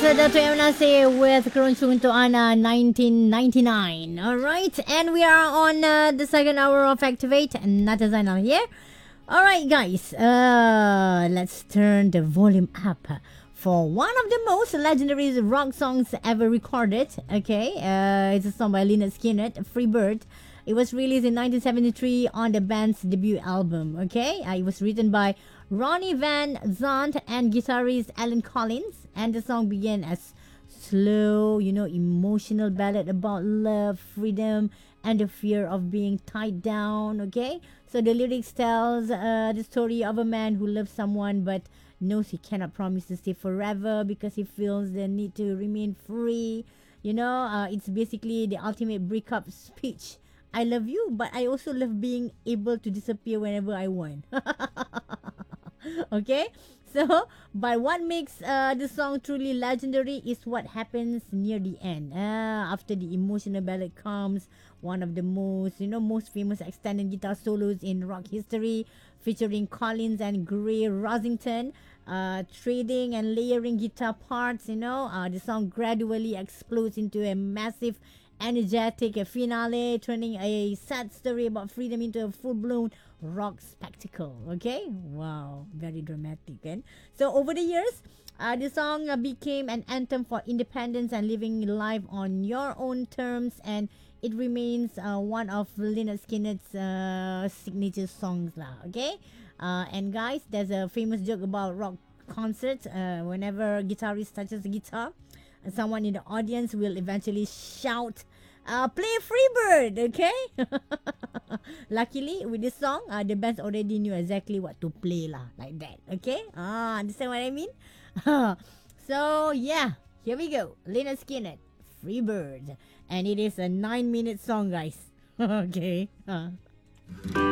Dato' Nasi with Keruncung untuk Ana 1999. Alright, and we are on the second hour of Activate. Nata Zainal here. Alright, guys, let's turn the volume up for one of the most legendary rock songs ever recorded. Okay, it's a song by Lynyrd Skynyrd, Free Bird. It was released in 1973 on the band's debut album. Okay, it was written by Ronnie Van Zant and guitarist Alan Collins, and the song began as slow, emotional ballad about love, freedom, and the fear of being tied down. Okay, so the lyrics tells the story of a man who loves someone but knows he cannot promise to stay forever because he feels the need to remain free. It's basically the ultimate breakup speech. I love you, but I also love being able to disappear whenever I want. Okay, so but what makes the song truly legendary is what happens near the end. After the emotional ballad comes one of the most famous extended guitar solos in rock history, featuring Collins and Gray Rosington trading and layering guitar parts. The song gradually explodes into a massive energetic finale, turning a sad story about freedom into a full-blown rock spectacle. Okay, wow, very dramatic. And so over the years, the song became an anthem for independence and living life on your own terms, and it remains one of Lynyrd Skynyrd's signature songs lah. Okay, and guys, there's a famous joke about rock concerts. Whenever guitarist touches the guitar, someone in the audience will eventually shout, play Freebird, okay? Luckily, with this song, the bands already knew exactly what to play lah, like that, okay? Understand what I mean? So, yeah, here we go. Lynyrd Skynyrd, Freebird. And it is a 9-minute song, guys. Okay.